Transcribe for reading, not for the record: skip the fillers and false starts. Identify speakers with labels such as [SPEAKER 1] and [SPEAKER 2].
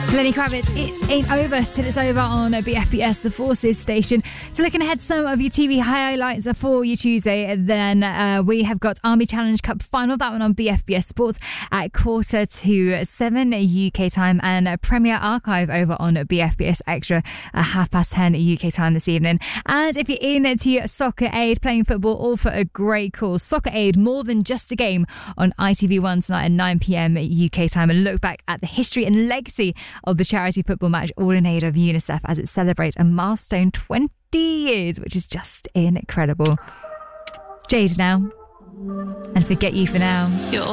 [SPEAKER 1] Lenny Kravitz, it ain't over till it's over on BFBS, the Forces station. So looking ahead, some of your TV highlights for you Tuesday. Then we have got Army Challenge Cup final, that one on BFBS Sports at 6:45 UK time, and Premier Archive over on BFBS Extra at 10:30 UK time this evening. And if you're into Soccer Aid, playing football, all for a great cause. Soccer Aid, more than just a game, on ITV1 tonight at 9 p.m. UK time, and look back at the history and legacy of the charity football match, all in aid of UNICEF, as it celebrates a milestone 20 years, which is just incredible. Jade now, and Forget You for Now.